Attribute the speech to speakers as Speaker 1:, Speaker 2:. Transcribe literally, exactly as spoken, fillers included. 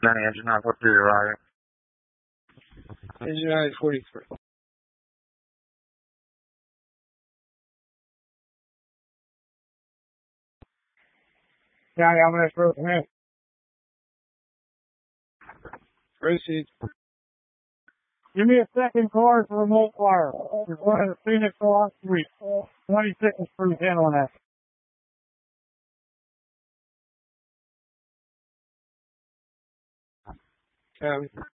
Speaker 1: County Engine nine four three arriving.
Speaker 2: Engine nine forty-three.
Speaker 3: County, I'm going to throw him.
Speaker 2: Proceed.
Speaker 3: Give me a second car for remote fire. We're going to Phoenix last week. twenty-six is through handling that.
Speaker 2: Copy.